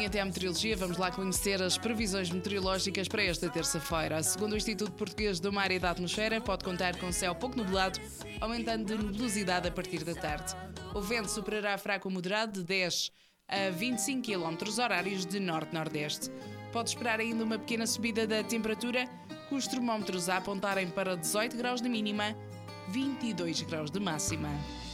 até à meteorologia. Vamos lá conhecer as previsões meteorológicas para esta terça-feira. Segundo o Instituto Português do Mar e da Atmosfera, pode contar com céu pouco nublado, aumentando de nebulosidade a partir da tarde. O vento superará fraco ou moderado de 10 a 25 km horários de norte-nordeste. Pode esperar ainda uma pequena subida da temperatura, com os termómetros a apontarem para 18 graus de mínima, 22 graus de máxima.